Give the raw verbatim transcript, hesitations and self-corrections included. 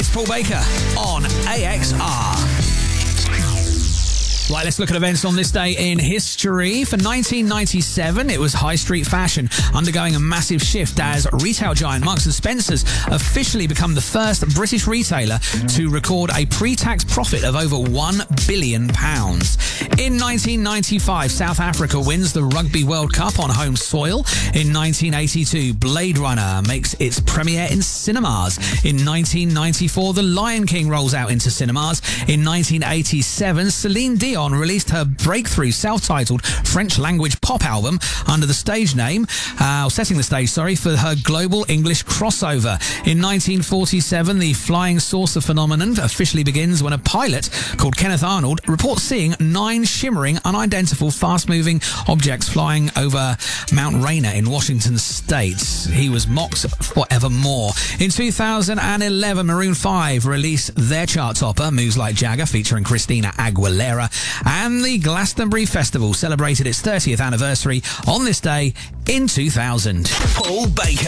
It's Paul Baker on A X R. Right, let's look at events on this day in history. For nineteen ninety-seven, it was high street fashion undergoing a massive shift as retail giant Marks and Spencer's officially become the first British retailer to record a pre-tax profit of over one billion pounds. In nineteen ninety-five, South Africa wins the Rugby World Cup on home soil. In nineteen eighty-two, Blade Runner makes its premiere in cinemas. In nineteen ninety-four, The Lion King rolls out into cinemas. In nineteen eighty-seven, Celine Dion released her breakthrough self-titled French-language pop album under the stage name, uh, setting the stage, sorry, for her global English crossover. In nineteen forty-seven, the flying saucer phenomenon officially begins when a pilot called Kenneth Arnold reports seeing nine shimmering, unidentified, fast-moving objects flying over Mount Rainier in Washington State. He was mocked forevermore. In two thousand eleven, Maroon five released their chart topper, Moves Like Jagger, featuring Christina Aguilera. And the Glastonbury Festival celebrated its thirtieth anniversary on this day in two thousand. Paul Baker.